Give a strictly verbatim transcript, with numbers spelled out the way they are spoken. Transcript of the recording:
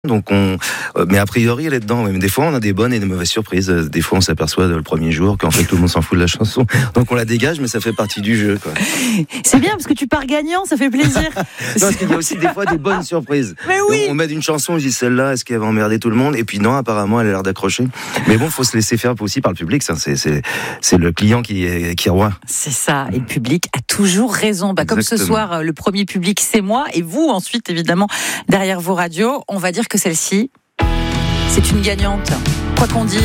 Donc on, mais a priori elle est dedans. Même des fois on a des bonnes et des mauvaises surprises. Des fois on s'aperçoit le premier jour qu'en fait tout le monde s'en fout de la chanson. Donc on la dégage, mais ça fait partie du jeu, quoi. C'est bien parce que tu pars gagnant, ça fait plaisir. Non, parce qu'il y a aussi des fois des bonnes surprises. Mais oui. Donc, on met une chanson, je dis celle-là, est-ce qu'elle va emmerder tout le monde? Et puis non, apparemment elle a l'air d'accrocher. Mais bon, faut se laisser faire aussi par le public. Ça, c'est c'est c'est le client qui est qui est roi. C'est ça. Et le public a toujours raison. Bah, comme ce soir, le premier public c'est moi et vous ensuite évidemment derrière vos radios. On va dire que celle-ci, c'est une gagnante. Quoi qu'on dise.